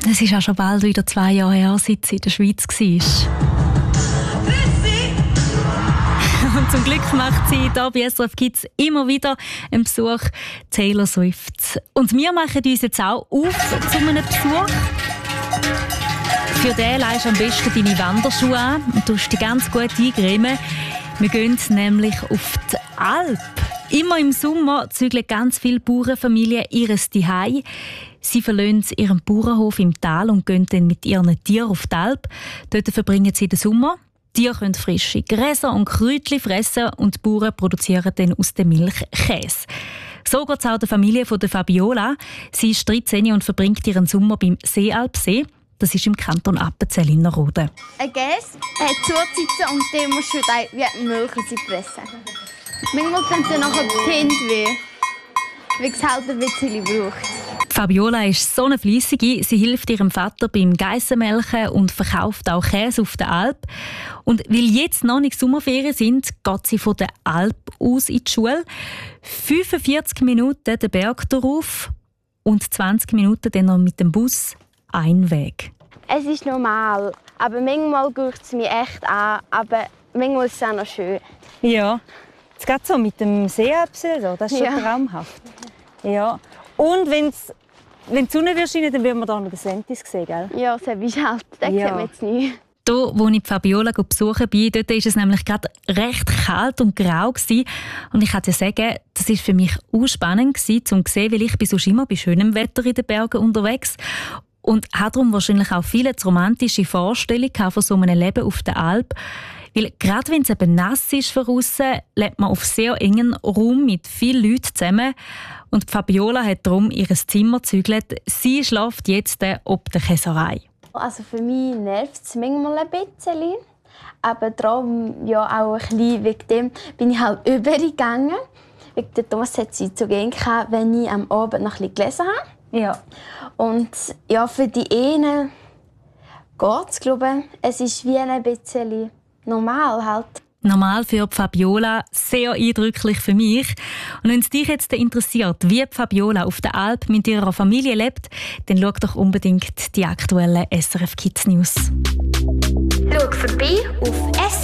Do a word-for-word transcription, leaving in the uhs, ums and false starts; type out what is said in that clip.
Es ist auch schon bald wieder zwei Jahre her, seit sie in der Schweiz war. Und zum Glück macht sie hier bei S R F Kids immer wieder einen Besuch, Taylor Swift. Und wir machen uns jetzt auch auf zu einem Besuch. Für den leihst du am besten deine Wanderschuhe an und tust dich ganz gut eingremen. Wir gehen nämlich auf die Alp. Immer im Sommer zügeln ganz viele Bauernfamilien ihres Zuhause. Sie verlassen ihren Bauernhof im Tal und gehen dann mit ihren Tieren auf die Alp. Dort verbringen sie den Sommer. Die Tiere können frische Gräser und Kräutchen fressen und die Bauern produzieren dann aus der Milch Käse. So geht es auch der Familie von der Fabiola. Sie ist dreizehn und verbringt ihren Sommer beim Seealpsee. Das ist im Kanton Appenzell-Innerrhoden. Ein Käse hat Zusätze und den musst du dann wie die Milch pressen. Manchmal tut dann nachher die Hände weh, weil es halt ein bisschen braucht. Fabiola ist so eine Fleissige. Sie hilft ihrem Vater beim Geissenmelken und verkauft auch Käse auf der Alp. Und weil jetzt noch nicht Sommerferien sind, geht sie von der Alp aus in die Schule. fünfundvierzig Minuten den Berg darauf und zwanzig Minuten dann noch mit dem Bus ein Weg. Es ist normal, aber manchmal guckt es mich echt an, aber manchmal ist es auch noch schön. Ja, es geht so mit dem Seealpsee, das ist schon Ja. traumhaft. Ja. Und wenn's, wenn die Sonne scheint, dann würden wir hier noch den Sentis sehen, gell? Ja, das ist halt, das Ja. sieht man jetzt nicht. Hier, wo ich Fabiola besuchen bin, dort war es nämlich gerade recht kalt und grau gewesen. Und ich kann dir sagen, das war für mich auch spannend gewesen, um zu sehen, weil ich bin sonst immer bei schönem Wetter in den Bergen unterwegs und habe darum wahrscheinlich auch viele romantische Vorstellungen von so einem Leben auf der Alp. Weil gerade wenn es eben nass ist von aussen, lebt man auf sehr engen Raum mit vielen Leuten zusammen. Und Fabiola hat darum ihr Zimmer gezügelt. Sie schläft jetzt ob der Käserei. Also für mich nervt es manchmal ein bisschen. Aber darum, ja, auch ein bisschen wegen dem bin ich halt übergegangen. Wegen der Thomas hat sie zu gehen gehabt, wenn ich am Abend noch ein bisschen gelesen habe. Ja. Und ja, für die einen geht es, glaube ich. Es ist wie ein bisschen normal halt. Normal für Fabiola, sehr eindrücklich für mich. Und wenn es dich jetzt interessiert, wie Fabiola auf der Alp mit ihrer Familie lebt, dann schau doch unbedingt die aktuellen S R F Kids News. Schau vorbei auf S